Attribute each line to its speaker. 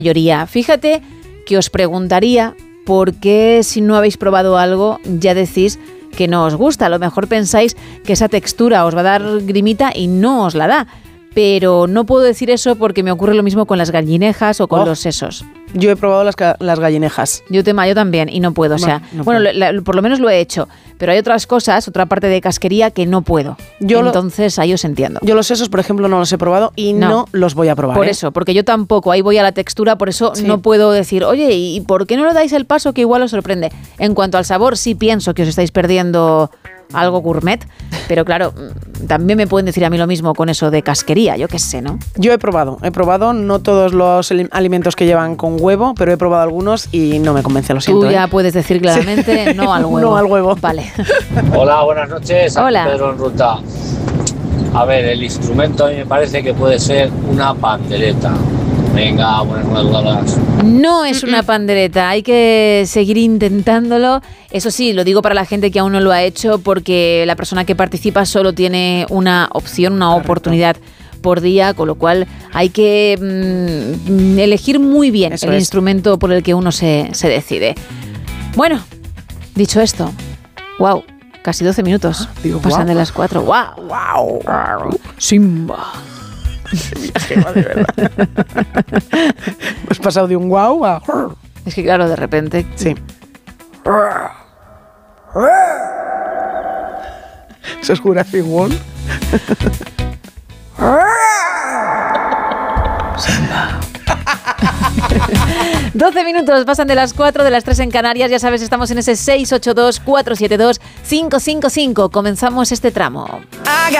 Speaker 1: mayoría. Fíjate que os preguntaría por qué si no habéis probado algo ya decís que no os gusta. A lo mejor pensáis que esa textura os va a dar grimita y no os la da. Pero no puedo decir eso porque me ocurre lo mismo con las gallinejas o con los sesos.
Speaker 2: Yo he probado las gallinejas.
Speaker 1: Yo también y no puedo. O sea, por lo menos lo he hecho. Pero hay otras cosas, otra parte de casquería que no puedo. Entonces ahí os entiendo.
Speaker 2: Yo los sesos, por ejemplo, no los he probado y no los voy a probar.
Speaker 1: Por eso, porque yo tampoco. Ahí voy a la textura, por eso no puedo decir, oye, ¿y por qué no le dais el paso que igual os sorprende? En cuanto al sabor, sí pienso que os estáis perdiendo algo gourmet, pero claro, también me pueden decir a mí lo mismo con eso de casquería, yo qué sé, ¿no?
Speaker 2: Yo he probado no todos los alimentos que llevan con huevo, pero he probado algunos y no me convence, lo siento.
Speaker 1: Tú ya puedes decir claramente no al huevo.
Speaker 2: No al huevo.
Speaker 1: Vale.
Speaker 3: Hola, buenas noches.
Speaker 1: Hola.
Speaker 3: Pedro en ruta. A ver, el instrumento a mí me parece que puede ser una pandereta. Venga, buenas madrugadas.
Speaker 1: No es una pandereta, hay que seguir intentándolo. Eso sí, lo digo para la gente que aún no lo ha hecho, porque la persona que participa solo tiene una opción, una oportunidad por día, con lo cual hay que elegir muy bien el instrumento por el que uno se decide. Bueno, dicho esto, wow, casi 12 minutos. Pasan de las 4. ¡Wow! Simba.
Speaker 2: Viaje, de verdad. Hemos pasado de un wow a...
Speaker 1: Es que claro, de repente...
Speaker 2: Sí. ¿Eso es Jurassic World?
Speaker 1: 12 minutos pasan de las 4, de las 3 en Canarias. Ya sabes, estamos en ese 682-472-555. Comenzamos este tramo.